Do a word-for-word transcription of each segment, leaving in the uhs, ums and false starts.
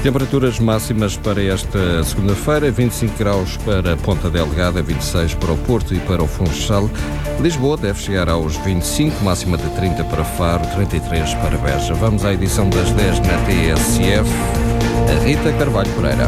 Temperaturas máximas para esta segunda-feira, vinte e cinco graus para Ponta Delgada, vinte e seis para o Porto e para o Funchal. Lisboa deve chegar aos vinte e cinco, máxima de trinta para Faro, trinta e três para Beja. Vamos à edição das dez na T S F. A Rita Carvalho Pereira.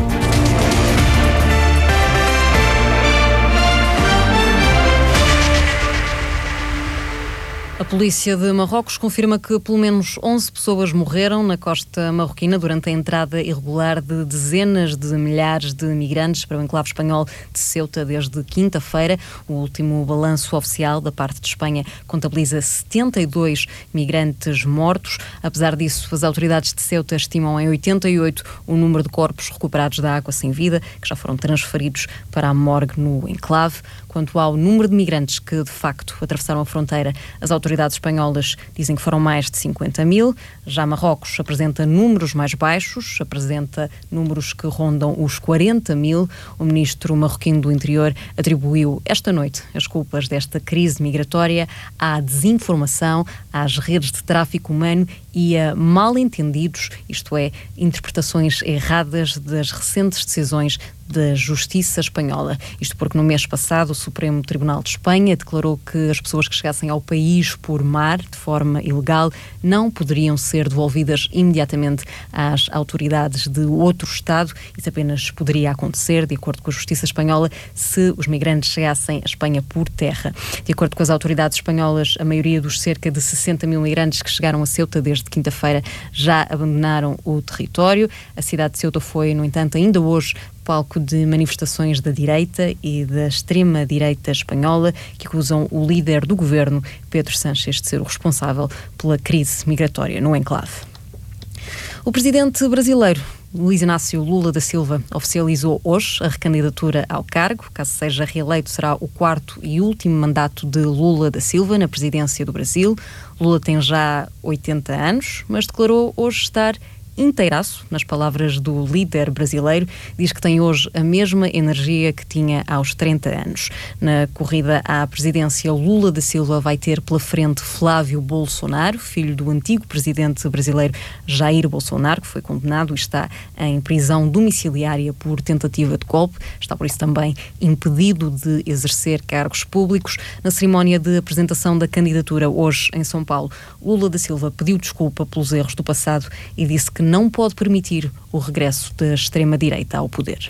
A polícia de Marrocos confirma que pelo menos onze pessoas morreram na costa marroquina durante a entrada irregular de dezenas de milhares de migrantes para o enclave espanhol de Ceuta desde quinta-feira. O último balanço oficial da parte de Espanha contabiliza setenta e dois migrantes mortos. Apesar disso, as autoridades de Ceuta estimam em oitenta e oito o número de corpos recuperados da água sem vida, que já foram transferidos para a morgue no enclave. Quanto ao número de migrantes que, de facto, atravessaram a fronteira, as autoridades espanholas dizem que foram mais de cinquenta mil. Já Marrocos apresenta números mais baixos, apresenta números que rondam os quarenta mil. O ministro marroquino do Interior atribuiu esta noite as culpas desta crise migratória à desinformação, às redes de tráfico humano e a mal-entendidos, isto é, interpretações erradas das recentes decisões da Justiça Espanhola. Isto porque no mês passado o Supremo Tribunal de Espanha declarou que as pessoas que chegassem ao país por mar de forma ilegal não poderiam ser devolvidas imediatamente às autoridades de outro Estado. Isso apenas poderia acontecer, de acordo com a Justiça Espanhola, se os migrantes chegassem à Espanha por terra. De acordo com as autoridades espanholas, a maioria dos cerca de sessenta mil migrantes que chegaram a Ceuta desde quinta-feira já abandonaram o território. A cidade de Ceuta foi, no entanto, ainda hoje palco de manifestações da direita e da extrema-direita espanhola que acusam o líder do governo, Pedro Sánchez, de ser o responsável pela crise migratória no enclave. O presidente brasileiro Luiz Inácio Lula da Silva oficializou hoje a recandidatura ao cargo. Caso seja reeleito, será o quarto e último mandato de Lula da Silva na presidência do Brasil. Lula tem já oitenta anos, mas declarou hoje estar inteiraço, nas palavras do líder brasileiro. Diz que tem hoje a mesma energia que tinha aos trinta anos. Na corrida à presidência, Lula da Silva vai ter pela frente Flávio Bolsonaro, filho do antigo presidente brasileiro Jair Bolsonaro, que foi condenado e está em prisão domiciliária por tentativa de golpe. Está por isso também impedido de exercer cargos públicos. Na cerimónia de apresentação da candidatura hoje em São Paulo, Lula da Silva pediu desculpa pelos erros do passado e disse que não pode permitir o regresso da extrema-direita ao poder.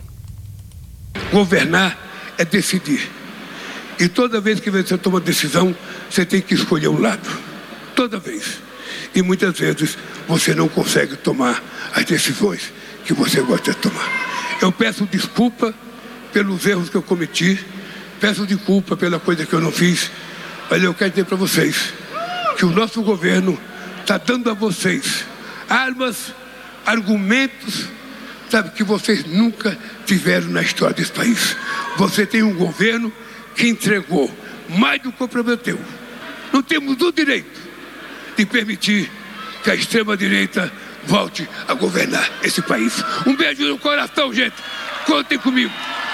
Governar é decidir. E toda vez que você toma decisão, você tem que escolher um lado. Toda vez. E muitas vezes você não consegue tomar as decisões que você gosta de tomar. Eu peço desculpa pelos erros que eu cometi, peço desculpa pela coisa que eu não fiz, mas eu quero dizer para vocês que o nosso governo está dando a vocês armas, argumentos, sabe, que vocês nunca tiveram na história desse país. Você tem um governo que entregou mais do que prometeu. Não temos o direito de permitir que a extrema-direita volte a governar esse país. Um beijo no coração, gente. Contem comigo.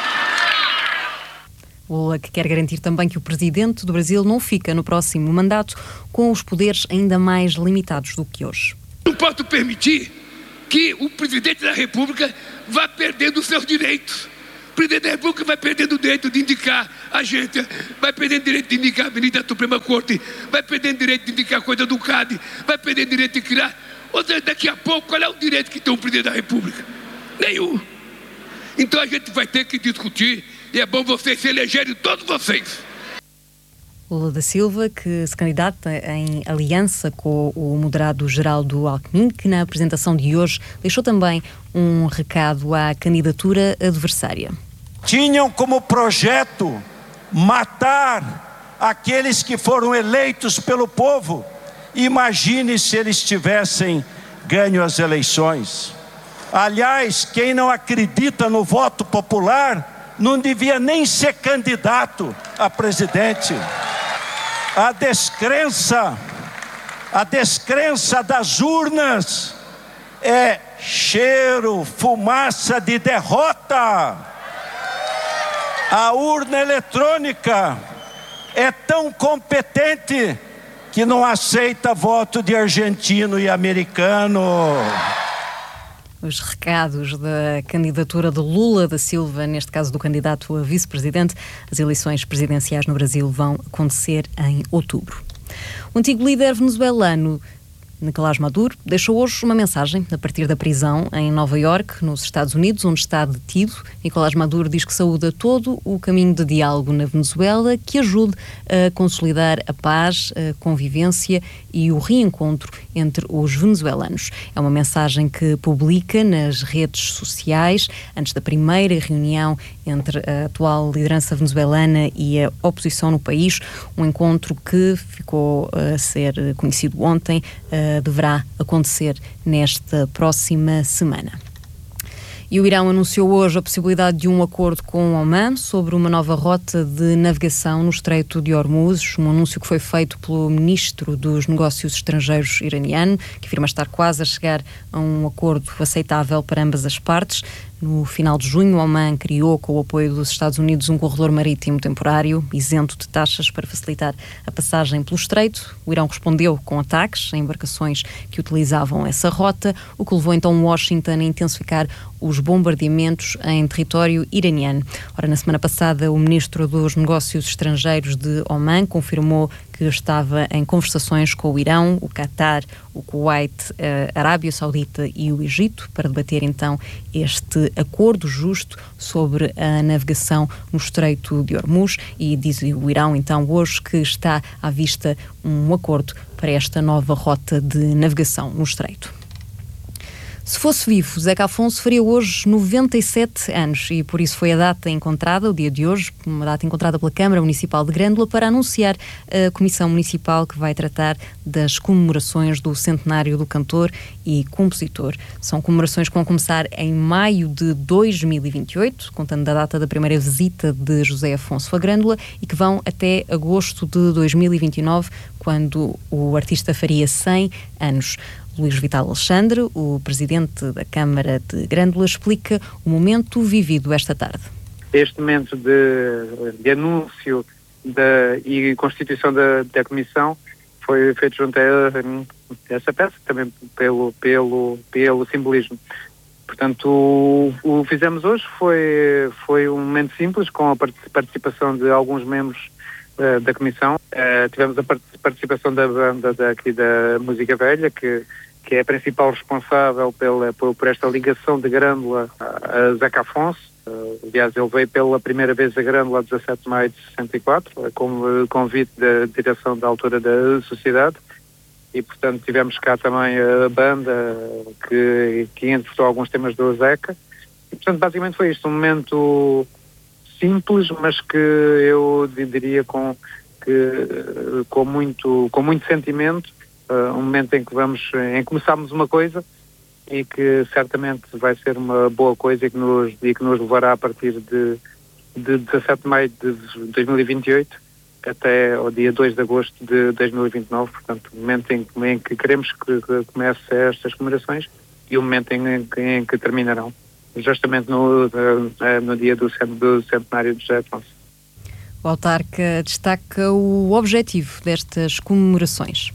Lula, que quer garantir também que o presidente do Brasil não fica no próximo mandato com os poderes ainda mais limitados do que hoje. Não posso permitir que o presidente da República vá perdendo os seus direitos. O presidente da República vai perdendo o direito de indicar agência, vai perdendo o direito de indicar a ministra da Suprema Corte, vai perdendo o direito de indicar coisa do C A D, vai perdendo o direito de criar. Ou seja, daqui a pouco, qual é o direito que tem o presidente da República? Nenhum. Então a gente vai ter que discutir, e é bom vocês se elegerem, todos vocês. Lula da Silva, que se candidata em aliança com o moderado Geraldo Alckmin, que na apresentação de hoje deixou também um recado à candidatura adversária. Tinham como projeto matar aqueles que foram eleitos pelo povo. Imagine se eles tivessem ganho as eleições. Aliás, quem não acredita no voto popular não devia nem ser candidato a presidente. A descrença, a descrença das urnas é cheiro, fumaça de derrota. A urna eletrônica é tão competente que não aceita voto de argentino e americano. os recados da candidatura de Lula da Silva, neste caso do candidato a vice-presidente. As eleições presidenciais no Brasil vão acontecer em outubro. O antigo líder venezuelano Nicolás Maduro deixou hoje uma mensagem a partir da prisão em Nova Iorque, nos Estados Unidos, onde está detido. Nicolás Maduro diz que saúda todo o caminho de diálogo na Venezuela que ajude a consolidar a paz, a convivência e o reencontro entre os venezuelanos. É uma mensagem que publica nas redes sociais antes da primeira reunião entre a atual liderança venezuelana e a oposição no país, um encontro que ficou a ser conhecido ontem, deverá acontecer nesta próxima semana. E o Irão anunciou hoje a possibilidade de um acordo com Oman sobre uma nova rota de navegação no Estreito de Hormuz, um anúncio que foi feito pelo ministro dos Negócios Estrangeiros iraniano, que afirma estar quase a chegar a um acordo aceitável para ambas as partes. No final de junho, Oman criou, com o apoio dos Estados Unidos, um corredor marítimo temporário, isento de taxas, para facilitar a passagem pelo estreito. O Irão respondeu com ataques a embarcações que utilizavam essa rota, o que levou então Washington a intensificar os bombardeamentos em território iraniano. Ora, na semana passada, o ministro dos Negócios Estrangeiros de Oman confirmou que estava em conversações com o Irão, o Qatar, o Kuwait, a Arábia Saudita e o Egito para debater então este acordo justo sobre a navegação no Estreito de Hormuz, e diz o Irão então hoje que está à vista um acordo para esta nova rota de navegação no Estreito. Se fosse vivo, Zeca Afonso faria hoje noventa e sete anos e por isso foi a data encontrada, o dia de hoje, uma data encontrada pela Câmara Municipal de Grândola para anunciar a Comissão Municipal que vai tratar das comemorações do centenário do cantor e compositor. São comemorações que vão começar em maio de dois mil e vinte e oito, contando da data da primeira visita de José Afonso a Grândola, e que vão até agosto de dois mil e vinte e nove, quando o artista faria cem anos. Luís Vital Alexandre, o presidente da Câmara de Grândola, explica o momento vivido esta tarde. Este momento de, de anúncio da, e constituição da, da Comissão foi feito junto a essa peça, também pelo, pelo, pelo simbolismo. Portanto, o, o que fizemos hoje foi, foi um momento simples, com a participação de alguns membros uh, da Comissão. Uh, tivemos a participação da banda da, aqui da Música Velha, que que é a principal responsável pela, por, por esta ligação de Grândola a, a Zeca Afonso. Uh, aliás, ele veio pela primeira vez a Grândola a dezassete de maio de sessenta e quatro, com uh, convite da direção da altura da sociedade, e portanto tivemos cá também a banda que, que interpretou alguns temas do Zeca, e portanto basicamente foi isto, um momento simples, mas que eu diria com, que, com, muito, com muito sentimento. Uh, um momento em que vamos, em que começámos uma coisa e que certamente vai ser uma boa coisa e que nos, e que nos levará a partir de, de dezassete de maio de dois mil e vinte e oito até ao dia dois de agosto de dois mil e vinte e nove, portanto, o momento em, em que queremos que, que comece estas comemorações e o momento em, em, em que terminarão, justamente no, no dia do, do centenário de José Afonso. O autarca destaca o objetivo destas comemorações.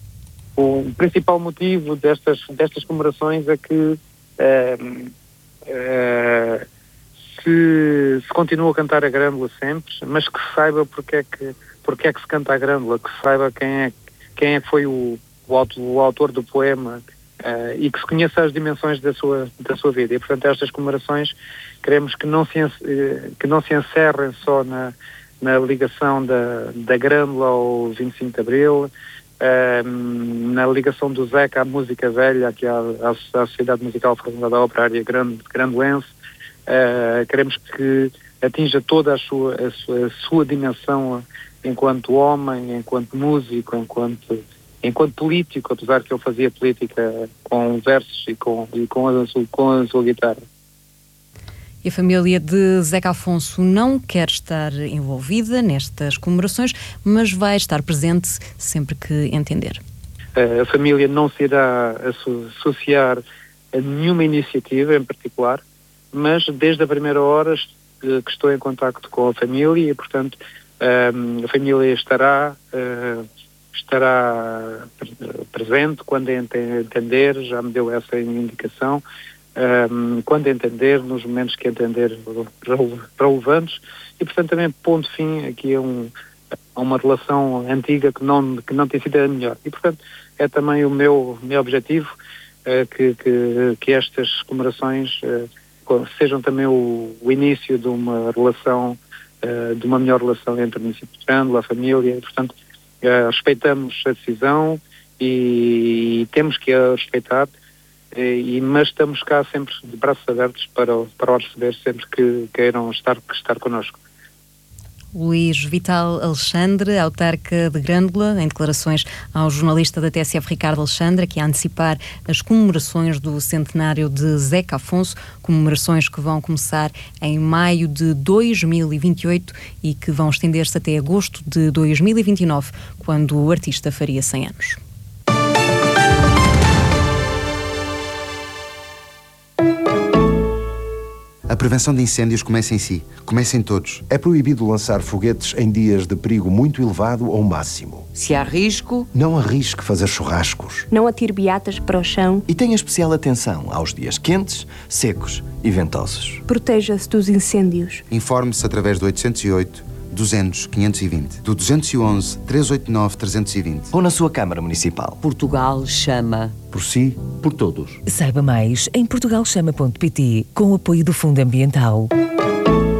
O principal motivo destas, destas comemorações é que uh, uh, se, se continua a cantar a Grândola sempre, mas que se saiba porque é que, porque é que se canta a Grândola, que se saiba quem é, quem é que foi o, o, autor, o autor do poema, uh, e que se conheça as dimensões da sua, da sua vida. E, portanto, estas comemorações queremos que não se, que não se encerrem só na, na ligação da, da Grândola ao vinte e cinco de Abril, Um, na ligação do Zeca à música velha, aqui à, à, à Sociedade Musical Fraternidade Operária Grandolense. Uh, queremos que atinja toda a sua, a sua, a sua dimensão enquanto homem, enquanto músico, enquanto, enquanto político, apesar que ele fazia política com versos e com, e com, a, com a sua guitarra. E a família de Zeca Afonso não quer estar envolvida nestas comemorações, mas vai estar presente sempre que entender. A família não se irá associar a nenhuma iniciativa em particular, mas desde a primeira hora que estou em contacto com a família e, portanto, a família estará, estará presente quando entender, já me deu essa indicação. um, quando entender, nos momentos que entender relevantes, e portanto também pondo fim aqui a, um, a uma relação antiga que não, que não tem sido a melhor. E portanto é também o meu, meu objetivo uh, que, que, que estas comemorações uh, sejam também o, o início de uma relação, uh, de uma melhor relação entre o município de Grândola, a família, e portanto uh, respeitamos a decisão e, e temos que a respeitar, e, mas estamos cá sempre de braços abertos para, para o receber sempre que queiram estar, estar connosco. Luís Vital Alexandre, autarca de Grândola, em declarações ao jornalista da T S F Ricardo Alexandre, que a antecipar as comemorações do centenário de Zeca Afonso, comemorações que vão começar em maio de dois mil e vinte e oito e que vão estender-se até agosto de dois mil e vinte e nove, quando o artista faria cem anos. A prevenção de incêndios começa em si, começa em todos. É proibido lançar foguetes em dias de perigo muito elevado ou máximo. Se há risco, não arrisque fazer churrascos. Não atire beatas para o chão. E tenha especial atenção aos dias quentes, secos e ventosos. Proteja-se dos incêndios. Informe-se através do oitocentos e oito, duzentos, quinhentos e vinte, do duzentos e onze, trezentos e oitenta e nove, trezentos e vinte. Ou na sua Câmara Municipal. Portugal chama. Por si, por todos. Saiba mais em portugal chama ponto pt, com o apoio do Fundo Ambiental.